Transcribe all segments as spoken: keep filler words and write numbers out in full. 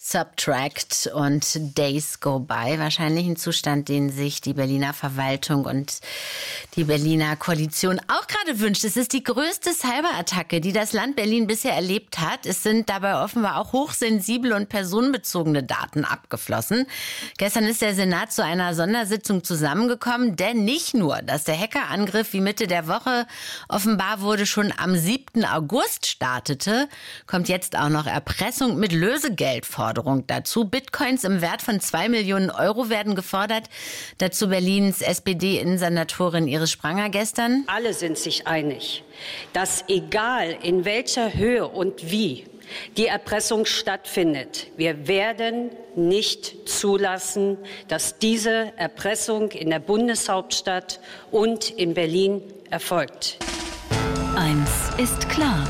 Subtract und Days Go By. Wahrscheinlich ein Zustand, den sich die Berliner Verwaltung und die Berliner Koalition auch gerade wünscht. Es ist die größte Cyberattacke, die das Land Berlin bisher erlebt hat. Es sind dabei offenbar auch hochsensible und personenbezogene Daten abgeflossen. Gestern ist der Senat zu einer Sondersitzung zusammengekommen, denn nicht nur, dass der Hackerangriff wie Mitte der Woche offenbar wurde, schon am siebten August startete, kommt jetzt auch noch Erpressung mit Lösegeldforderung dazu. Bitcoins im Wert von zwei Millionen Euro werden gefordert. Dazu Berlins S P D-Innensenatorin Iris Spranger gestern. Alle sind sich einig, dass egal in welcher Höhe und wie die Erpressung stattfindet, wir werden nicht zulassen, dass diese Erpressung in der Bundeshauptstadt und in Berlin erfolgt. Eins ist klar.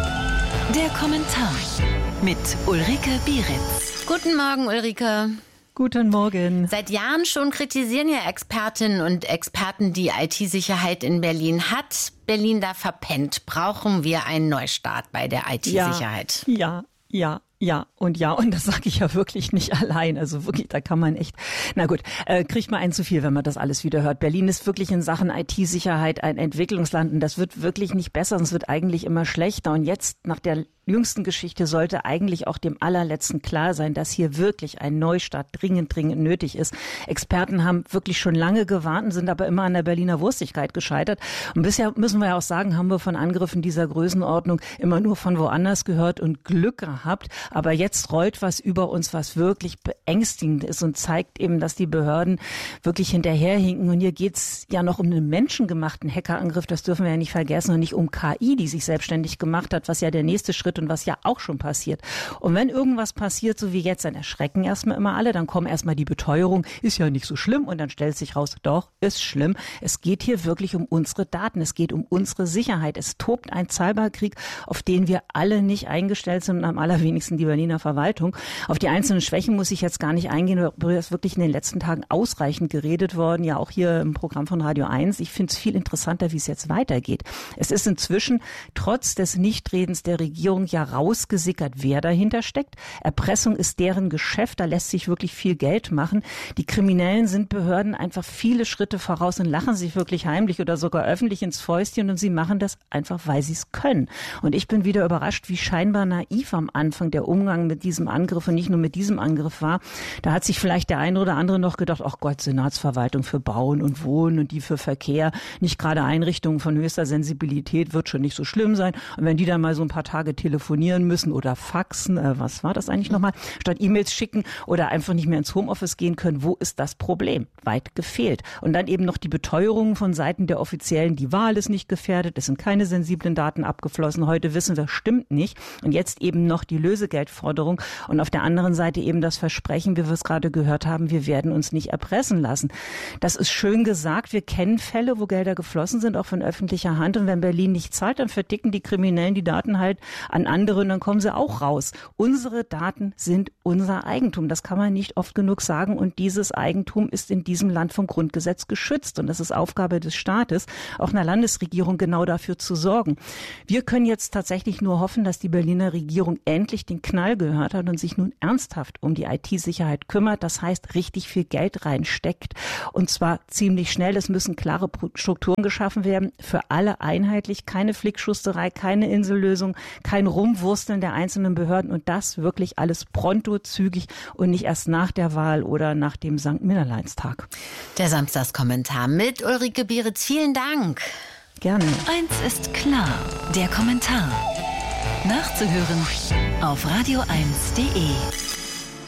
Der Kommentar mit Ulrike Bieritz. Guten Morgen, Ulrike. Guten Morgen. Seit Jahren schon kritisieren ja Expertinnen und Experten die I T-Sicherheit in Berlin. Hat Berlin da verpennt? Brauchen wir einen Neustart bei der I T-Sicherheit? Ja, ja, ja. Ja und ja, und das sage ich ja wirklich nicht allein. Also wirklich, da kann man echt, na gut, äh, kriegt man einen zu viel, wenn man das alles wieder hört. Berlin ist wirklich in Sachen I T-Sicherheit ein Entwicklungsland und das wird wirklich nicht besser, es wird eigentlich immer schlechter. Und jetzt nach der jüngsten Geschichte sollte eigentlich auch dem allerletzten klar sein, dass hier wirklich ein Neustart dringend, dringend nötig ist. Experten haben wirklich schon lange gewarnt, sind aber immer an der Berliner Wurstigkeit gescheitert. Und bisher müssen wir ja auch sagen, haben wir von Angriffen dieser Größenordnung immer nur von woanders gehört und Glück gehabt. Aber jetzt rollt was über uns, was wirklich beängstigend ist und zeigt eben, dass die Behörden wirklich hinterherhinken. Und hier geht's ja noch um einen menschengemachten Hackerangriff, das dürfen wir ja nicht vergessen, und nicht um K I, die sich selbstständig gemacht hat, was ja der nächste Schritt und was ja auch schon passiert. Und wenn irgendwas passiert, so wie jetzt, dann erschrecken erstmal immer alle, dann kommen erstmal die Beteuerung, ist ja nicht so schlimm, und dann stellt sich raus, doch, ist schlimm. Es geht hier wirklich um unsere Daten, es geht um unsere Sicherheit. Es tobt ein Cyberkrieg, auf den wir alle nicht eingestellt sind und am allerwenigsten die Berliner Verwaltung. Auf die einzelnen Schwächen muss ich jetzt gar nicht eingehen, darüber ist wirklich in den letzten Tagen ausreichend geredet worden, ja auch hier im Programm von Radio eins. Ich finde es viel interessanter, wie es jetzt weitergeht. Es ist inzwischen trotz des Nichtredens der Regierung ja rausgesickert, wer dahinter steckt. Erpressung ist deren Geschäft, da lässt sich wirklich viel Geld machen. Die Kriminellen sind Behörden einfach viele Schritte voraus und lachen sich wirklich heimlich oder sogar öffentlich ins Fäustchen, und sie machen das einfach, weil sie es können. Und ich bin wieder überrascht, wie scheinbar naiv am Anfang der Umgang mit diesem Angriff und nicht nur mit diesem Angriff war. Da hat sich vielleicht der eine oder andere noch gedacht, ach Gott, Senatsverwaltung für Bauen und Wohnen und die für Verkehr, nicht gerade Einrichtungen von höchster Sensibilität, wird schon nicht so schlimm sein. Und wenn die dann mal so ein paar Tage telefonieren müssen oder faxen, äh, was war das eigentlich nochmal, statt E-Mails schicken oder einfach nicht mehr ins Homeoffice gehen können, wo ist das Problem? Weit gefehlt. Und dann eben noch die Beteuerungen von Seiten der Offiziellen, die Wahl ist nicht gefährdet, es sind keine sensiblen Daten abgeflossen, heute wissen wir, stimmt nicht. Und jetzt eben noch die Lösegeldforderung und auf der anderen Seite eben das Versprechen, wie wir es gerade gehört haben, wir werden uns nicht erpressen lassen. Das ist schön gesagt, wir kennen Fälle, wo Gelder geflossen sind, auch von öffentlicher Hand, und wenn Berlin nicht zahlt, dann verticken die Kriminellen die Daten halt an andere und dann kommen sie auch raus. Unsere Daten sind unser Eigentum, das kann man nicht oft genug sagen, und dieses Eigentum ist in diesem Land vom Grundgesetz geschützt und das ist Aufgabe des Staates, auch einer Landesregierung genau dafür zu sorgen. Wir können jetzt tatsächlich nur hoffen, dass die Berliner Regierung endlich den Knall gehört hat und sich nun ernsthaft um die I T-Sicherheit kümmert. Das heißt, richtig viel Geld reinsteckt und zwar ziemlich schnell. Es müssen klare Strukturen geschaffen werden, für alle einheitlich, keine Flickschusterei, keine Insellösung, kein Rumwursteln der einzelnen Behörden und das wirklich alles pronto, zügig und nicht erst nach der Wahl oder nach dem Sankt Nimmerleinstag. Der Samstagskommentar mit Ulrike Bieritz. Vielen Dank. Gerne. Eins ist klar, der Kommentar. Nachzuhören auf radio eins punkt de.